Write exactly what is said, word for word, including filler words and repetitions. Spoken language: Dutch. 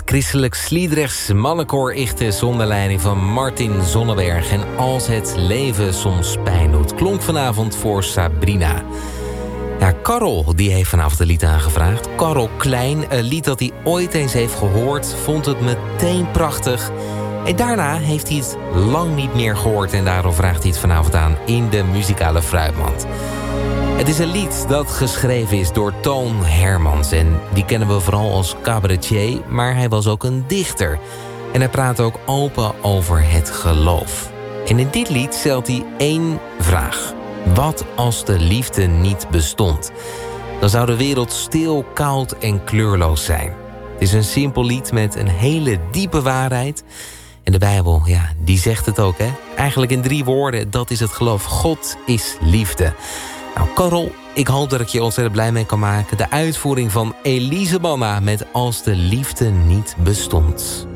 christelijk Sliedrechts mannenkoor Ichte zonder leiding van Martin Zonneberg. En Als het leven soms pijn doet, klonk vanavond voor Sabrina. Ja, Karel die heeft vanavond een lied aangevraagd. Karel Klein, een lied dat hij ooit eens heeft gehoord, vond het meteen prachtig. En daarna heeft hij het lang niet meer gehoord en daarom vraagt hij het vanavond aan in de muzikale fruitmand. Het is een lied dat geschreven is door Toon Hermans. En die kennen we vooral als cabaretier, maar hij was ook een dichter. En hij praat ook open over het geloof. En in dit lied stelt hij één vraag. Wat als de liefde niet bestond? Dan zou de wereld stil, koud en kleurloos zijn. Het is een simpel lied met een hele diepe waarheid. En de Bijbel, ja, die zegt het ook, hè? Eigenlijk in drie woorden, dat is het geloof. God is liefde. Nou, Karel, ik hoop dat ik je ontzettend blij mee kan maken. De uitvoering van Elise Banna met Als de liefde niet bestond.